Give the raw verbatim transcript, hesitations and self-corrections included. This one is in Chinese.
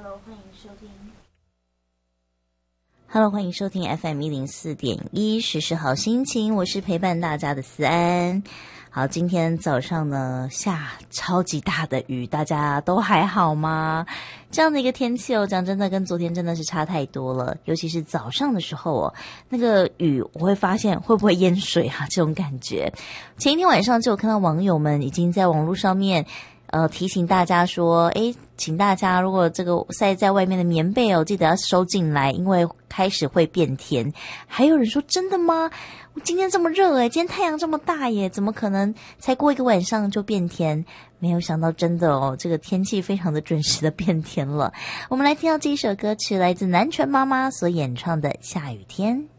Hello， 欢迎收听。Hello， 欢迎收听 F M 一零四点一，时时好心情，我是陪伴大家的思安。好，今天早上呢下超级大的雨，大家都还好吗？这样的一个天气哦，讲真的跟昨天真的是差太多了，尤其是早上的时候哦，那个雨我会发现会不会淹水啊，这种感觉。前一天晚上就有看到网友们已经在网络上面呃提醒大家说，诶，请大家如果这个晒在外面的棉被哦，记得要收进来，因为开始会变天。还有人说真的吗？今天这么热诶，今天太阳这么大耶，怎么可能才过一个晚上就变天？没有想到真的哦，这个天气非常的准时的变天了。我们来听到这一首歌曲，来自南拳妈妈所演唱的《下雨天》。